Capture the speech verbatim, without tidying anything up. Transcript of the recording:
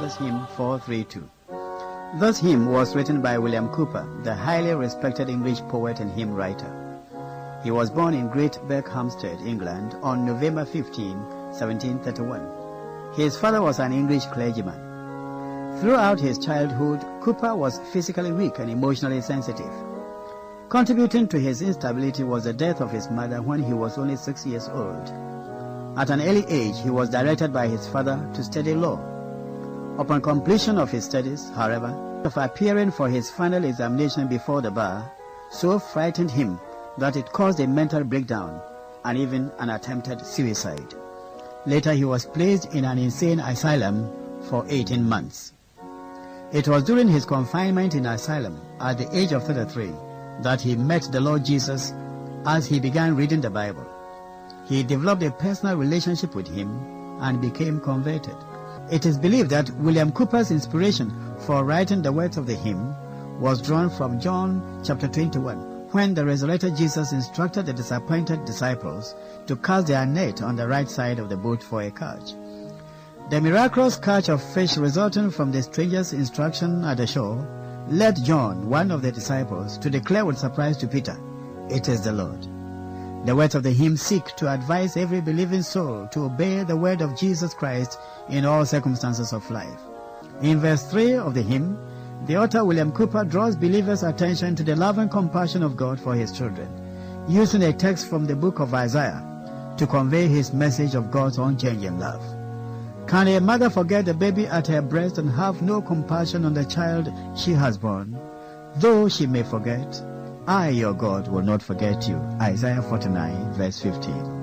Chronicles hymn four thirty-two. This hymn was written by William Cowper, the highly respected English poet and hymn writer. He was born in Great Berkhamsted, England, on November fifteenth, seventeen thirty-one. His father was an English clergyman. Throughout his childhood, Cowper was physically weak and emotionally sensitive. Contributing to his instability was the death of his mother when he was only six years old. At an early age, he was directed by his father to study law. Upon completion of his studies, however, of appearing for his final examination before the bar so frightened him that it caused a mental breakdown and even an attempted suicide. Later, he was placed in an insane asylum for eighteen months. It was during his confinement in asylum at the age of thirty-three that he met the Lord Jesus as he began reading the Bible. He developed a personal relationship with him and became converted. It is believed that William Cowper's inspiration for writing the words of the hymn was drawn from John chapter twenty-one, when the resurrected Jesus instructed the disappointed disciples to cast their net on the right side of the boat for a catch. The miraculous catch of fish resulting from the stranger's instruction at the shore led John, one of the disciples, to declare with surprise to Peter, "It is the Lord." The words of the hymn seek to advise every believing soul to obey the word of Jesus Christ in all circumstances of life. In verse three of the hymn, the author William Cowper draws believers' attention to the love and compassion of God for his children, using a text from the book of Isaiah to convey his message of God's unchanging love. Can a mother forget the baby at her breast and have no compassion on the child she has born? Though she may forget, I, your God, will not forget you. Isaiah forty-nine, verse fifteen.